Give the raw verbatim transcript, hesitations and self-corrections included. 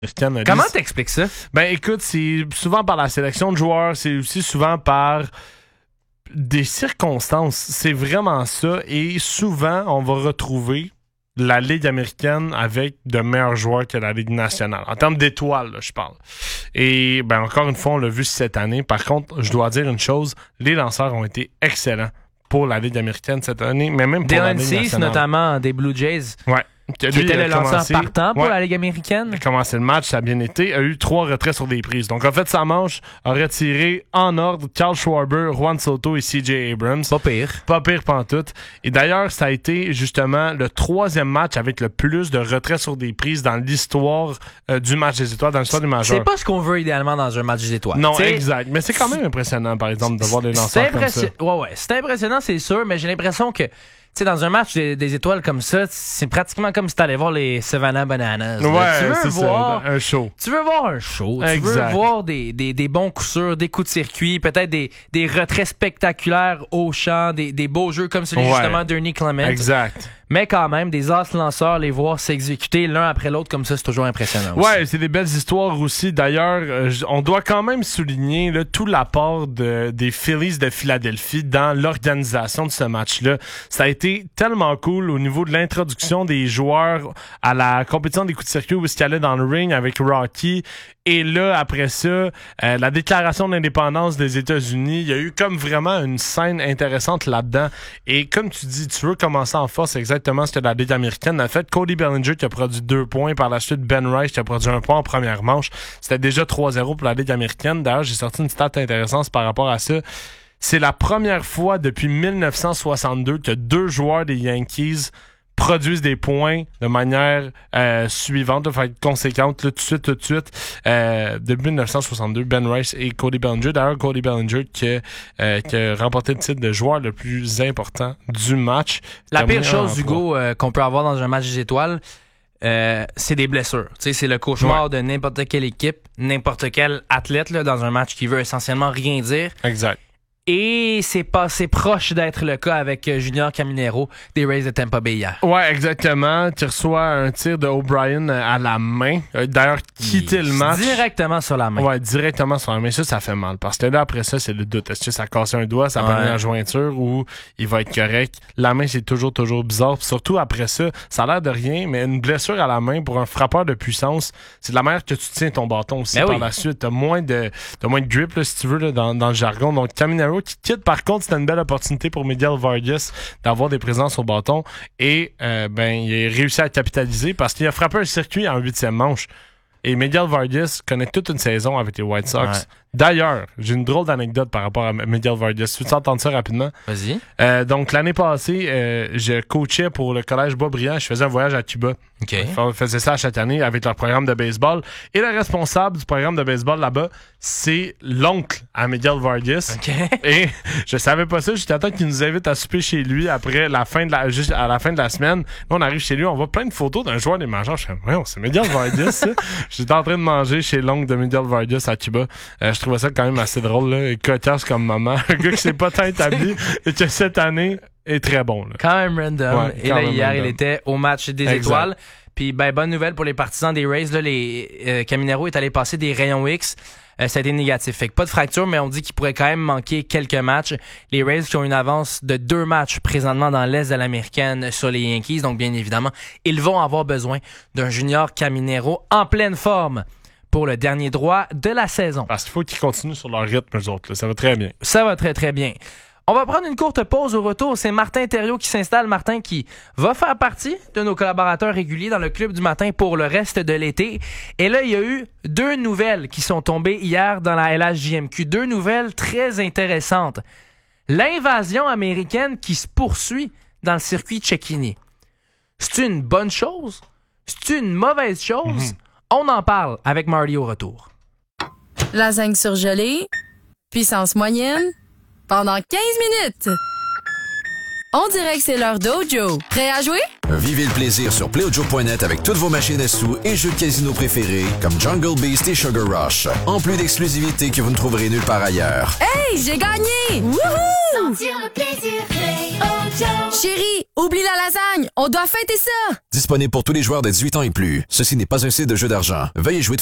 américaine. Comment t'expliques ça? Ben écoute, c'est souvent par la sélection de joueurs, c'est aussi souvent par des circonstances. C'est vraiment ça. Et souvent, on va retrouver la Ligue américaine avec de meilleurs joueurs que la Ligue nationale. En termes d'étoiles, là, je parle. Et ben encore une fois, on l'a vu cette année. Par contre, je dois dire une chose, les lanceurs ont été excellents pour la Ligue américaine cette année, mais même pour Dylan la Ligue Cease, nationale. notamment des Blue Jays. Ouais. Qui lui, était le lanceur commencé, partant pour ouais, la Ligue américaine. Il a commencé le match, ça a bien été. A eu trois retraits sur des prises. Donc, en fait, sa manche a retiré en ordre Carl Schwarber, Juan Soto et C J Abrams. Pas pire. Pas pire pantoute. Et d'ailleurs, ça a été justement le troisième match avec le plus de retraits sur des prises dans l'histoire euh, du match des étoiles, dans l'histoire du majeur. C'est pas ce qu'on veut idéalement dans un match des étoiles. Non, T'sais, exact. Mais c'est quand même impressionnant, par exemple, de voir des lanceurs comme ça. Ouais, ouais. C'est impressionnant, c'est sûr, mais j'ai l'impression que tu sais, dans un match des, des étoiles comme ça, c'est pratiquement comme si t'allais voir les Savannah Bananas. Ouais, tu veux c'est voir ça, un show. Tu veux voir un show. Exact. Tu veux voir des, des, des bons coups sûrs, des coups de circuit, peut-être des, des retraits spectaculaires au champ, des, des beaux jeux comme celui ouais. justement d'Ernie Clement. Exact. Mais quand même, des as lanceurs, les voir s'exécuter l'un après l'autre comme ça, c'est toujours impressionnant aussi. Ouais, c'est des belles histoires aussi. D'ailleurs, euh, on doit quand même souligner là, tout l'apport de, des Phillies de Philadelphie dans l'organisation de ce match-là. Ça a été tellement cool au niveau de l'introduction des joueurs à la compétition des coups de circuit où ils allaient dans le ring avec Rocky. Et là, après ça, euh, la déclaration d'indépendance des États-Unis, il y a eu comme vraiment une scène intéressante là-dedans. Et comme tu dis, tu veux commencer en force, exactement ce que la Ligue américaine a fait. Cody Bellinger qui a produit deux points, par la suite Ben Rice qui a produit un point en première manche. C'était déjà trois zéro pour la Ligue américaine. D'ailleurs, j'ai sorti une stat intéressante par rapport à ça. C'est la première fois depuis dix-neuf cent soixante-deux que deux joueurs des Yankees produisent des points de manière euh, suivante, de façon conséquente, là, tout de suite, tout de suite. Euh, depuis dix-neuf cent soixante-deux, Ben Rice et Cody Bellinger. D'ailleurs, Cody Bellinger qui, euh, qui a remporté le titre de joueur le plus important du match. La pire chose, Hugo, euh, qu'on peut avoir dans un match des étoiles, euh, c'est des blessures. T'sais, c'est le cauchemar ouais. de n'importe quelle équipe, n'importe quel athlète là, dans un match qui veut essentiellement rien dire. Exact. Et c'est passé proche d'être le cas avec Junior Caminero des Rays de Tampa Bay hier. Ouais, exactement. Tu reçois un tir de O'Brien à la main. D'ailleurs, quitter le match. Directement sur la main. Ouais, directement sur la main. Ça, ça fait mal. Parce que là, après ça, c'est le doute. Est-ce que ça a cassé un doigt, ça a perdu la jointure ou il va être correct? La main, c'est toujours, toujours bizarre. Puis surtout après ça, ça a l'air de rien, mais une blessure à la main pour un frappeur de puissance, c'est de la manière que tu tiens ton bâton aussi. Mais par oui. la suite. T'as moins de, t'as moins de grip, là, si tu veux, là, dans, dans le jargon. Donc, Caminero qui quitte. Par contre, c'était une belle opportunité pour Miguel Vargas d'avoir des présences au bâton et euh, ben il a réussi à capitaliser parce qu'il a frappé un circuit en huitième manche. Et Miguel Vargas connaît toute une saison avec les White Sox. Ouais. D'ailleurs, j'ai une drôle d'anecdote par rapport à Miguel Vargas. Tu veux entendre ça rapidement? Vas-y. Euh, donc, l'année passée, euh, je coachais pour le collège Boisbriand. Je faisais un voyage à Cuba. Okay. On faisait ça chaque année avec leur programme de baseball. Et le responsable du programme de baseball là-bas, c'est l'oncle à Miguel Vargas. Okay. Et je savais pas ça. J'étais attends qu'il nous invite à souper chez lui après la fin de la, juste à la fin de la semaine. Là, on arrive chez lui, on voit plein de photos d'un joueur des majors. Je fais, voyons, c'est Miguel Vargas, ça. J'étais en train de manger chez l'oncle de Miguel Vargas à Cuba. Euh, je trouvais ça quand même assez drôle, là. Cocasse comme maman. Un gars qui s'est pas tant établi et que cette année est très bon, là. Quand même random. Ouais, et là, hier, random. Il était au match des exact. étoiles. Puis, ben, bonne nouvelle pour les partisans des Rays, là, les, euh, Caminero est allé passer des rayons X. Euh, ça a été négatif. Fait que pas de fracture, mais on dit qu'il pourrait quand même manquer quelques matchs. Les Rays qui ont une avance de deux matchs présentement dans l'Est de l'Américaine sur les Yankees. Donc, bien évidemment, ils vont avoir besoin d'un Junior Caminero en pleine forme pour le dernier droit de la saison. Parce qu'il faut qu'ils continuent sur leur rythme, eux autres. Là. Ça va très bien. Ça va très, très bien. On va prendre une courte pause au retour. C'est Martin Thériault qui s'installe. Martin qui va faire partie de nos collaborateurs réguliers dans le Club du matin pour le reste de l'été. Et là, il y a eu deux nouvelles qui sont tombées hier dans la L H J M Q. Deux nouvelles très intéressantes. L'invasion américaine qui se poursuit dans le circuit Cecchini. C'est une bonne chose? C'est une mauvaise chose? Mm-hmm. On en parle avec Marty au retour. Lasagne surgelée, puissance moyenne, pendant quinze minutes. On dirait que c'est l'heure d'Ojo. Prêt à jouer? Vivez le plaisir sur play o joe point net avec toutes vos machines à sous et jeux de casino préférés comme Jungle Beast et Sugar Rush. En plus d'exclusivités que vous ne trouverez nulle part ailleurs. Hey, j'ai gagné! Wouhou! Sentir le plaisir, play o joe. Chérie, oublie la lasagne, on doit fêter ça! Disponible pour tous les joueurs de dix-huit ans et plus. Ceci n'est pas un site de jeu d'argent. Veuillez jouer de